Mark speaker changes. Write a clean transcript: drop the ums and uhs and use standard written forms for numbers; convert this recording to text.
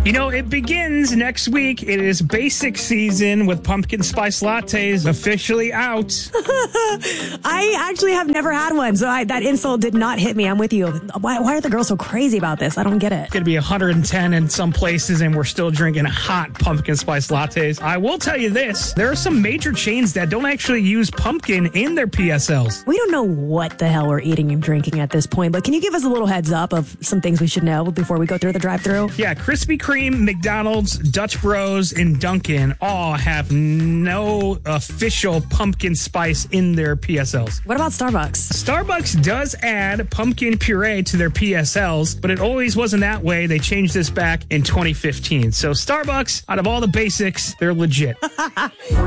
Speaker 1: It begins next week. It is basic season with pumpkin spice lattes officially out.
Speaker 2: I actually have never had one, so that insult did not hit me. I'm with you. Why are the girls so crazy about this? I don't get it.
Speaker 1: It's going to be 110 in some places, and we're still drinking hot pumpkin spice lattes. I will tell you this. There are some major chains that don't actually use pumpkin in their PSLs.
Speaker 2: We don't know what the hell we're eating and drinking at this point, but can you give us a little heads up of some things we should know before we go through the drive-thru?
Speaker 1: Yeah, Krispy Kreme, McDonald's, Dutch Bros, and Dunkin' all have no official pumpkin spice in their PSLs.
Speaker 2: What about Starbucks?
Speaker 1: Starbucks does add pumpkin puree to their PSLs, but it always wasn't that way. They changed this back in 2015. So Starbucks, out of all the basics, they're legit.